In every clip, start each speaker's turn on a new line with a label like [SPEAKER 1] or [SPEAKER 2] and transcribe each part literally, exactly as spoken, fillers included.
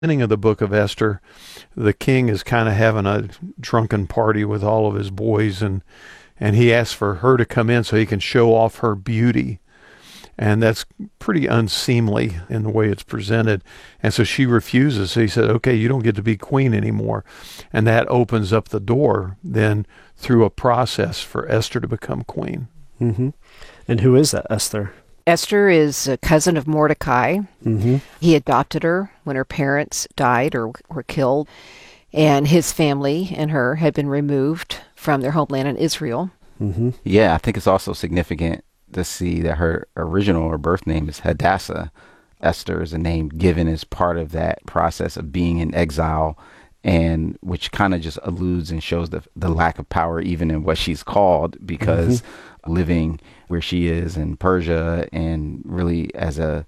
[SPEAKER 1] beginning of the book of Esther, the king is kind of having a drunken party with all of his boys, and and he asks for her to come in so he can show off her beauty. And that's pretty unseemly in the way it's presented. And so she refuses. So he said, okay, you don't get to be queen anymore. And that opens up the door then through a process for Esther to become queen.
[SPEAKER 2] Mm-hmm. And who is that Esther?
[SPEAKER 3] Esther is a cousin of Mordecai.
[SPEAKER 2] Mm-hmm.
[SPEAKER 3] He adopted her when her parents died or were killed. And his family and her had been removed from their homeland in Israel.
[SPEAKER 2] Mm-hmm.
[SPEAKER 4] Yeah, I think it's also significant to see that her original or birth name is Hadassah. Esther is a name given as part of that process of being in exile, and which kind of just alludes and shows the the lack of power even in what she's called, because mm-hmm. living where she is in Persia and really as a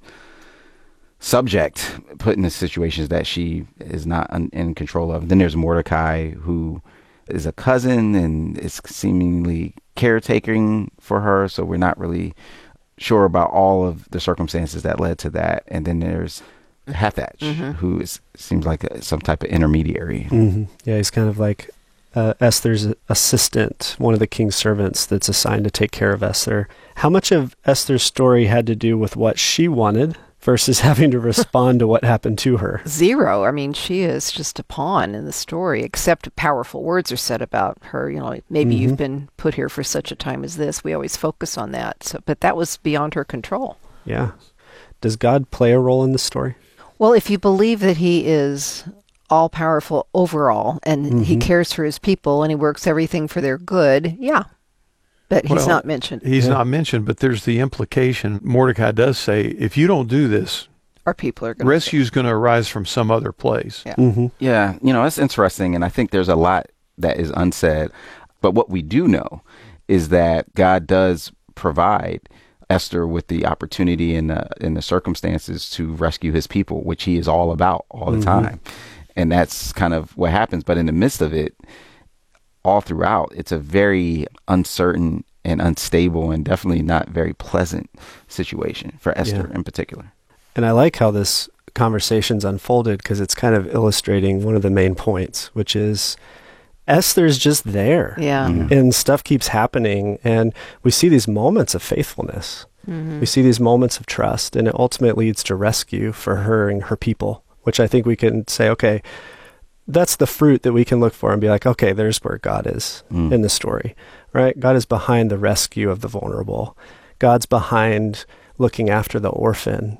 [SPEAKER 4] subject put in the situations that she is not un- in control of. Then there's Mordecai, who is a cousin and is seemingly caretaking for her, so we're not really sure about all of the circumstances that led to that. And then there's Hathach, mm-hmm. who is, seems like a, some type of intermediary.
[SPEAKER 2] Mm-hmm. Yeah, he's kind of like uh, Esther's assistant, one of the king's servants that's assigned to take care of Esther. How much of Esther's story had to do with what she wanted versus having to respond to what happened to her?
[SPEAKER 3] Zero. I mean, she is just a pawn in the story, except powerful words are said about her. You know, maybe mm-hmm. you've been put here for such a time as this. We always focus on that. So, but that was beyond her control.
[SPEAKER 2] Yeah. Does God play a role in this story?
[SPEAKER 3] Well, if you believe that he is all-powerful overall, and mm-hmm. he cares for his people, and he works everything for their good, yeah. But he's
[SPEAKER 1] well,
[SPEAKER 3] not mentioned.
[SPEAKER 1] He's
[SPEAKER 2] yeah.
[SPEAKER 1] not mentioned, but there's the implication. Mordecai does say, if you don't do this,
[SPEAKER 3] our people are going
[SPEAKER 1] rescue's going to arise from some other place.
[SPEAKER 3] Yeah.
[SPEAKER 2] Mm-hmm.
[SPEAKER 4] Yeah, you know, that's interesting, and I think there's a lot that is unsaid. But what we do know is that God does provide Esther with the opportunity and the, and the circumstances to rescue his people, which he is all about all the mm-hmm. time. And that's kind of what happens. But in the midst of it, all throughout, it's a very uncertain and unstable and definitely not very pleasant situation for Esther
[SPEAKER 2] yeah.
[SPEAKER 4] in particular.
[SPEAKER 2] And I like how this conversation's unfolded, because it's kind of illustrating one of the main points, which is Esther's just there.
[SPEAKER 3] Yeah.
[SPEAKER 4] Mm-hmm.
[SPEAKER 2] And stuff keeps happening, and we see these moments of faithfulness.
[SPEAKER 3] Mm-hmm.
[SPEAKER 2] We see these moments of trust, and it ultimately leads to rescue for her and her people, which I think we can say, okay, that's the fruit that we can look for and be like, okay, there's where God is mm. in the story, right? God is behind the rescue of the vulnerable. God's behind looking after the orphan,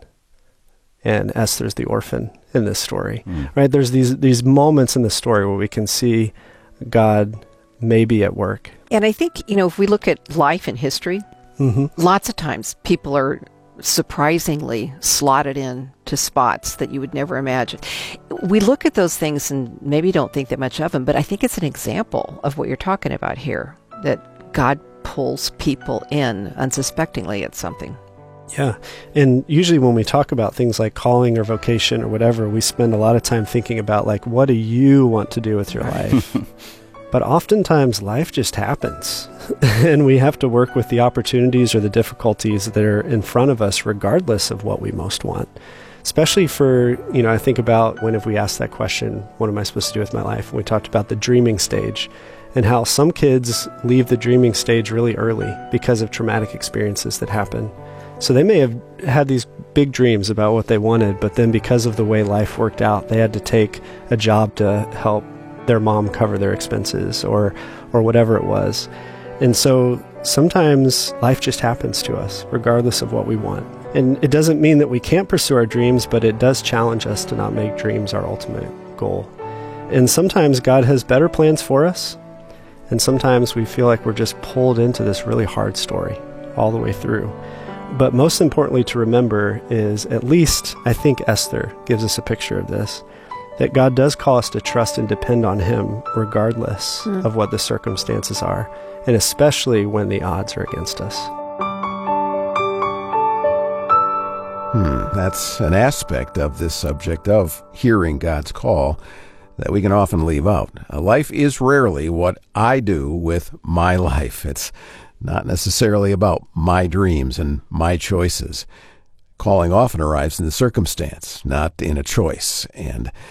[SPEAKER 2] and Esther's the orphan in this story, mm. right? There's these these moments in the story where we can see God may be at work.
[SPEAKER 3] And I think, you know, if we look at life and history,
[SPEAKER 2] mm-hmm.
[SPEAKER 3] lots of times people are surprisingly slotted in to spots that you would never imagine. We look at those things and maybe don't think that much of them, but I think it's an example of what you're talking about here, that God pulls people in unsuspectingly at something.
[SPEAKER 2] Yeah. And usually when we talk about things like calling or vocation or whatever, we spend a lot of time thinking about, like, what do you want to do with your life? But oftentimes life just happens, and we have to work with the opportunities or the difficulties that are in front of us regardless of what we most want. Especially for, you know, I think about when if we ask that question, what am I supposed to do with my life? And we talked about the dreaming stage and how some kids leave the dreaming stage really early because of traumatic experiences that happen. So they may have had these big dreams about what they wanted, but then because of the way life worked out, they had to take a job to help their mom cover their expenses or or whatever it was. And so sometimes life just happens to us regardless of what we want. And it doesn't mean that we can't pursue our dreams, but it does challenge us to not make dreams our ultimate goal. And sometimes God has better plans for us, and sometimes we feel like we're just pulled into this really hard story all the way through. But most importantly to remember is, at least I think Esther gives us a picture of this, that God does call us to trust and depend on him regardless mm. of what the circumstances are, and especially when the odds are against us.
[SPEAKER 5] Hmm, that's an aspect of this subject of hearing God's call that we can often leave out. Uh, life is rarely what I do with my life. It's not necessarily about my dreams and my choices. Calling often arrives in the circumstance, not in a choice. And